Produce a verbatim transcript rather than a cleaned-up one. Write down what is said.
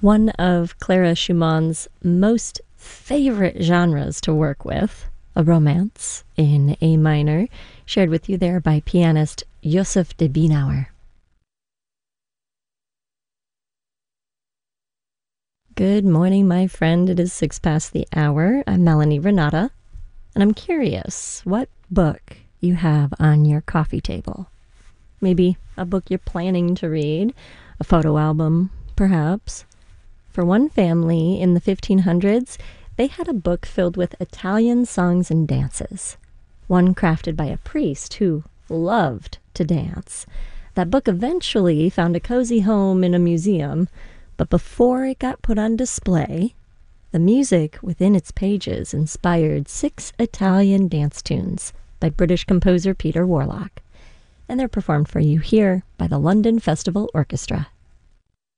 One of Clara Schumann's most favorite genres to work with, a romance in A minor, shared with you there by pianist Joseph de Bienauer. Good morning, my friend. It is six past the hour. I'm Melanie Renata, and I'm curious what book you have on your coffee table. Maybe a book you're planning to read, a photo album, perhaps. For one family in the fifteen hundreds, they had a book filled with Italian songs and dances, one crafted by a priest who loved to dance. That book eventually found a cozy home in a museum, but before it got put on display, the music within its pages inspired six Italian dance tunes by British composer Peter Warlock, and they're performed for you here by the London Festival Orchestra.